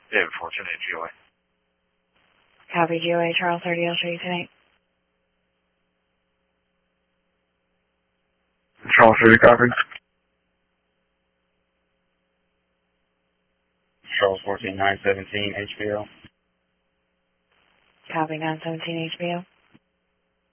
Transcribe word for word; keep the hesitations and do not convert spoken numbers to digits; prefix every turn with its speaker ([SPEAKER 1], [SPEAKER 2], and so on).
[SPEAKER 1] David Fortune at G O A.
[SPEAKER 2] Copy G O A, Charles thirty, I'll show you tonight.
[SPEAKER 1] Charles thirty, copy. Charles fourteen, nine seventeen, H B L.
[SPEAKER 2] Copy nine seventeen H B O.